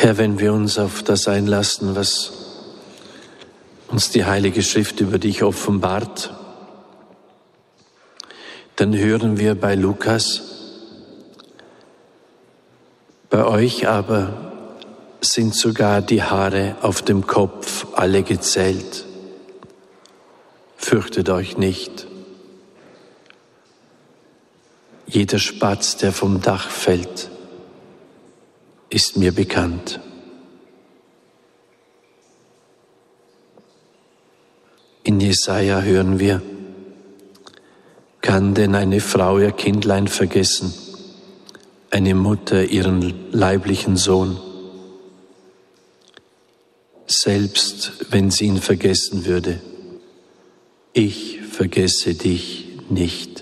Herr, wenn wir uns auf das einlassen, was uns die Heilige Schrift über dich offenbart, dann hören wir bei Lukas: Bei euch aber sind sogar die Haare auf dem Kopf alle gezählt. Fürchtet euch nicht. Jeder Spatz, der vom Dach fällt, ist mir bekannt. In Jesaja hören wir: Kann denn eine Frau ihr Kindlein vergessen, eine Mutter ihren leiblichen Sohn? Selbst wenn sie ihn vergessen würde, ich vergesse dich nicht.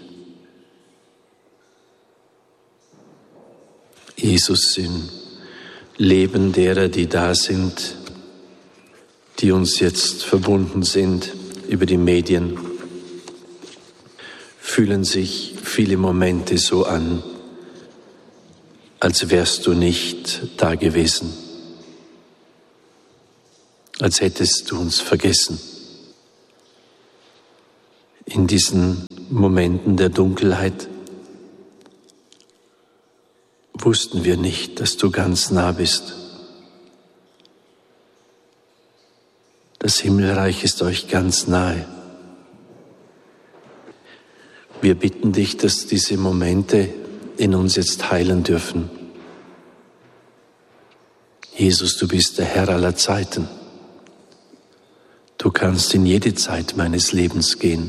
Jesus, im Leben derer, die da sind, die uns jetzt verbunden sind über die Medien, fühlen sich viele Momente so an, als wärst du nicht da gewesen, als hättest du uns vergessen. In diesen Momenten der Dunkelheit wussten wir nicht, dass du ganz nah bist. Das Himmelreich ist euch ganz nahe. Wir bitten dich, dass diese Momente in uns jetzt heilen dürfen. Jesus, du bist der Herr aller Zeiten. Du kannst in jede Zeit meines Lebens gehen.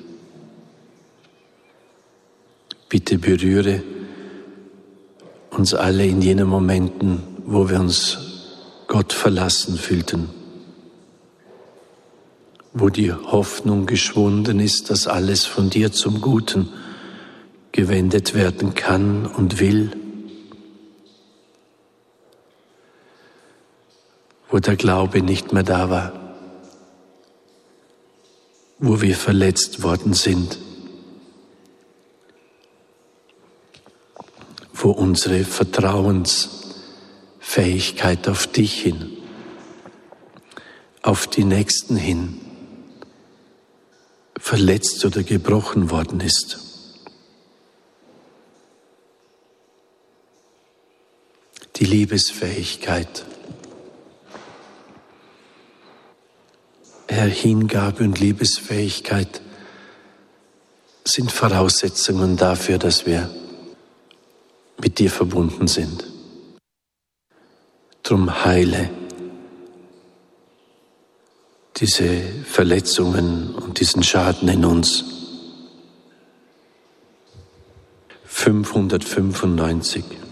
Bitte berühre uns alle in jenen Momenten, wo wir uns Gott verlassen fühlten, wo die Hoffnung geschwunden ist, dass alles von dir zum Guten gewendet werden kann und will, wo der Glaube nicht mehr da war, wo wir verletzt worden sind, wo unsere Vertrauensfähigkeit auf dich hin, auf die Nächsten hin, verletzt oder gebrochen worden ist. Die Liebesfähigkeit, Herr, Hingabe und Liebesfähigkeit sind Voraussetzungen dafür, dass wir mit dir verbunden sind. Drum heile diese Verletzungen und diesen Schaden in uns. 595